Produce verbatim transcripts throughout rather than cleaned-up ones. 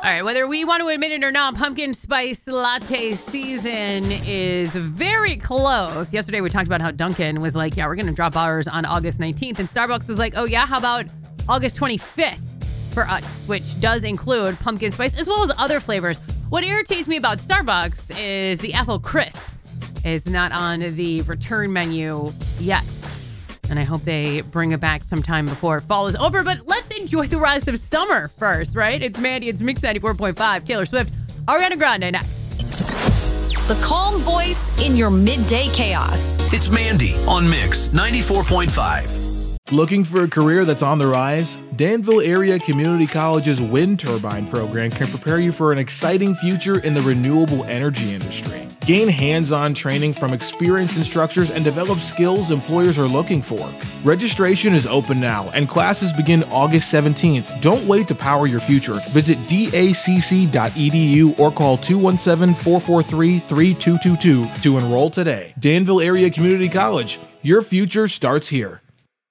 All right, whether we want to admit it or not, pumpkin spice latte season is very close. Yesterday, we talked about how Dunkin' was like, yeah, we're going to drop ours on August nineteenth. And Starbucks was like, oh, yeah, how about August twenty-fifth for us, which does include pumpkin spice as well as other flavors. What irritates me about Starbucks is the apple crisp is not on the return menu yet. And I hope they bring it back sometime before fall is over. But let's enjoy the rest of summer first, right? It's Mandy. It's Mix ninety-four point five. Taylor Swift. Ariana Grande next. The calm voice in your midday chaos. It's Mandy on Mix ninety-four point five. Looking for a career that's on the rise? Danville Area Community College's wind turbine program can prepare you for an exciting future in the renewable energy industry. Gain hands-on training from experienced instructors and develop skills employers are looking for. Registration is open now, and classes begin August seventeenth. Don't wait to power your future. Visit D A C C dot E D U or call two one seven, four four three, three two two two to enroll today. Danville Area Community College. Your future starts here.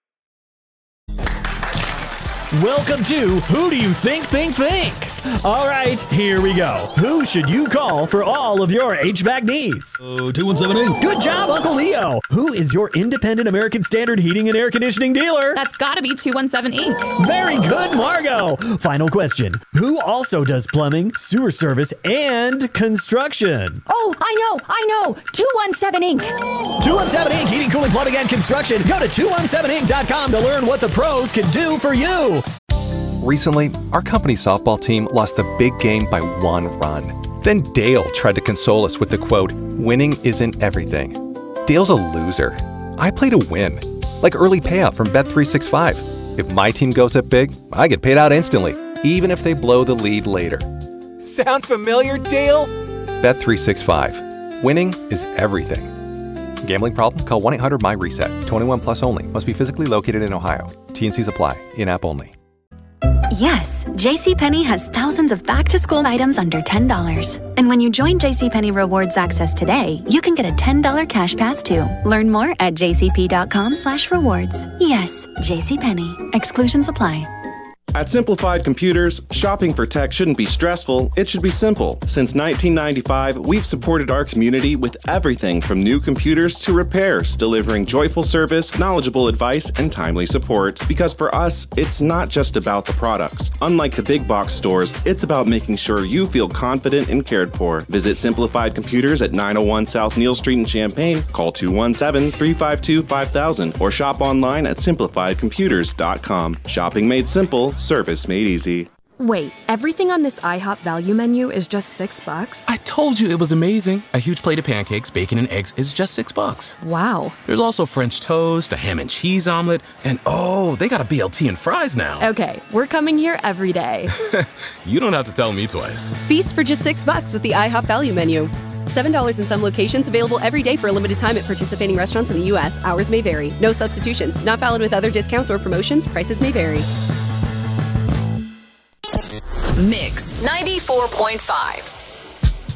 Welcome to Who Do You Think, Think, Think? All right, here we go. Who should you call for all of your H V A C needs? Oh, two one seven eight. Good job, Uncle Leo. Who is your independent American Standard heating and air conditioning dealer? That's gotta be two one seven Incorporated. Very good, Margot. Final question. Who also does plumbing, sewer service, and construction? Oh, I know, I know. two one seven Incorporated. two one seven Incorporated. Heating, cooling, plumbing, and construction. Go to two one seven inc dot com to learn what the pros can do for you. Recently, our company softball team lost the big game by one run. Then Dale tried to console us with the quote, "Winning isn't everything." Dale's a loser. I play to win, like early payout from Bet three sixty-five. If my team goes up big, I get paid out instantly, even if they blow the lead later. Sound familiar, Dale? Bet three sixty-five. Winning is everything. Gambling problem? Call one eight hundred my reset. twenty-one plus only. Must be physically located in Ohio. T and Cs apply. In-app only. Yes, JCPenney has thousands of back-to-school items under ten dollars. And when you join JCPenney Rewards Access today, you can get a ten dollars cash pass too. Learn more at jcp.com slash rewards. Yes, JCPenney. Exclusions apply. At Simplified Computers, shopping for tech shouldn't be stressful, it should be simple. Since nineteen ninety-five, we've supported our community with everything from new computers to repairs, delivering joyful service, knowledgeable advice, and timely support. Because for us, it's not just about the products. Unlike the big box stores, it's about making sure you feel confident and cared for. Visit Simplified Computers at nine oh one South Neal Street in Champaign, call two one seven, three five two, five thousand, or shop online at simplified computers dot com. Shopping made simple, service made easy. Wait, everything on this IHOP value menu is just six bucks? I told you it was amazing. A huge plate of pancakes, bacon, and eggs is just six bucks. Wow. There's also French toast, a ham and cheese omelet, and oh, they got a B L T and fries now. Okay, we're coming here every day. You don't have to tell me twice. Feast for just six bucks with the IHOP value menu. seven dollars in some locations, available every day for a limited time at participating restaurants in the U S. Hours may vary. No substitutions. Not valid with other discounts or promotions. Prices may vary. Mix ninety-four point five.